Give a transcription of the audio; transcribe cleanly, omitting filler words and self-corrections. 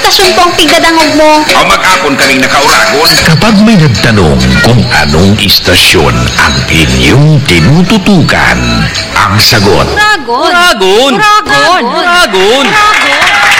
istasyon pong tigdadangog mo? O mag-apon kaming nakauragon. Kapag may nagtanong kung anong istasyon ang inyong tinututukan, ang sagot, Uragon. Uragon! Uragon. Uragon! Uragon.